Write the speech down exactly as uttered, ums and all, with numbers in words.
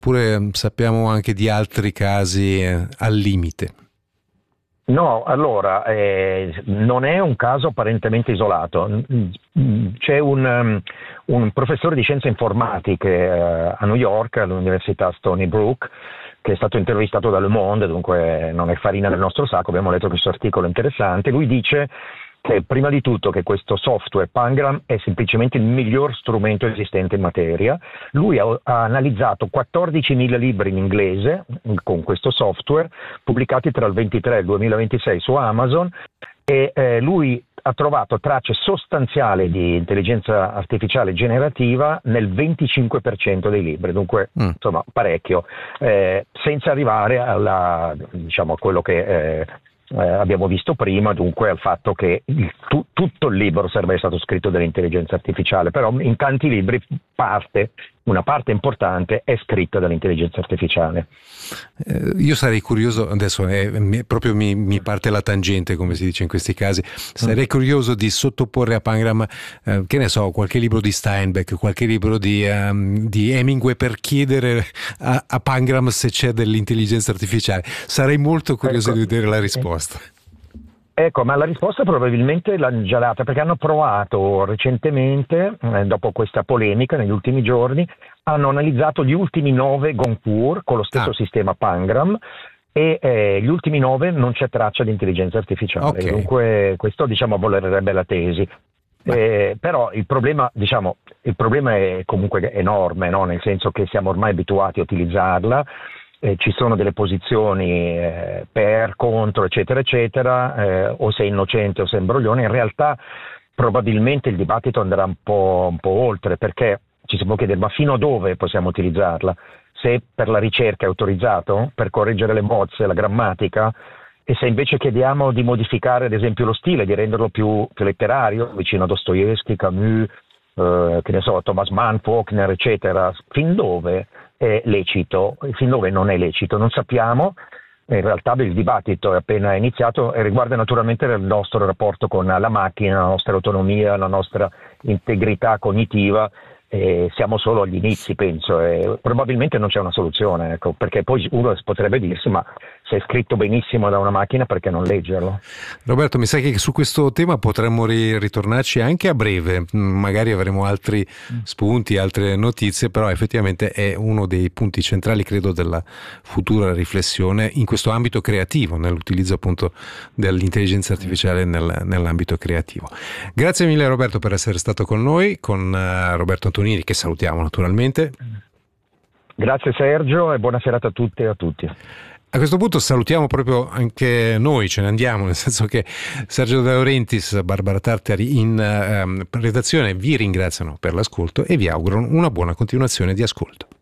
oppure eh, sappiamo anche di altri casi eh, al limite? No, allora, eh, non è un caso apparentemente isolato. C'è un, um, un professore di scienze informatiche eh, a New York, all'Università Stony Brook, che è stato intervistato da Le Monde, dunque non è farina del nostro sacco, abbiamo letto questo articolo interessante. Lui dice che prima di tutto che questo software Pangram è semplicemente il miglior strumento esistente in materia. Lui ha, ha analizzato quattordicimila libri in inglese con questo software, pubblicati tra il ventitré e il duemilaventisei su Amazon, e eh, lui ha trovato tracce sostanziali di intelligenza artificiale generativa nel venticinque per cento dei libri, dunque mm. insomma parecchio, eh, senza arrivare alla, diciamo, a quello che eh, Eh, abbiamo visto prima, dunque al fatto che il, tu, tutto il libro sarebbe stato scritto dall'intelligenza artificiale, però in tanti libri parte, una parte importante è scritta dall'intelligenza artificiale. Eh, io sarei curioso, adesso è, mi, proprio mi, mi parte la tangente, come si dice in questi casi, sarei mm. curioso di sottoporre a Pangram, eh, che ne so, qualche libro di Steinbeck, qualche libro di, um, di Hemingway, per chiedere a, a Pangram se c'è dell'intelligenza artificiale. Sarei molto curioso ecco. di vedere la risposta. Ecco, ma la risposta probabilmente l'hanno già data, perché hanno provato recentemente, eh, dopo questa polemica, negli ultimi giorni, hanno analizzato gli ultimi nove Goncourt con lo stesso ah. sistema Pangram, e eh, gli ultimi nove non c'è traccia di intelligenza artificiale, okay. Dunque questo diciamo volerebbe la tesi. Eh, però il problema, diciamo, il problema è comunque enorme, no? Nel senso che siamo ormai abituati a utilizzarla. Eh, ci sono delle posizioni eh, per, contro, eccetera, eccetera, eh, o sei innocente o sei imbroglione. In realtà probabilmente il dibattito andrà un po', un po' oltre, perché ci si può chiedere ma fino a dove possiamo utilizzarla? Se per la ricerca è autorizzato, per correggere le bozze, la grammatica, e se invece chiediamo di modificare ad esempio lo stile, di renderlo più, più letterario, vicino a Dostoevsky, Camus, eh, che ne so, Thomas Mann, Faulkner, eccetera, fin dove è lecito, fin dove non è lecito, non sappiamo. In realtà il dibattito è appena iniziato e riguarda naturalmente il nostro rapporto con la macchina, la nostra autonomia, la nostra integrità cognitiva. E siamo solo agli inizi, penso, e probabilmente non c'è una soluzione, ecco, perché poi uno potrebbe dirsi ma se è scritto benissimo da una macchina perché non leggerlo? Roberto, mi sa che su questo tema potremmo ri- ritornarci anche a breve, magari avremo altri spunti, altre notizie, però effettivamente è uno dei punti centrali, credo, della futura riflessione in questo ambito creativo, nell'utilizzo appunto dell'intelligenza artificiale nel, nell'ambito creativo. Grazie mille Roberto per essere stato con noi, con uh, Roberto Antonini, che salutiamo naturalmente. Grazie Sergio e buona serata a tutte e a tutti. A questo punto salutiamo proprio anche noi, ce ne andiamo, nel senso che Sergio De Laurentiis, Barbara Tartari in um, redazione vi ringraziano per l'ascolto e vi augurano una buona continuazione di ascolto.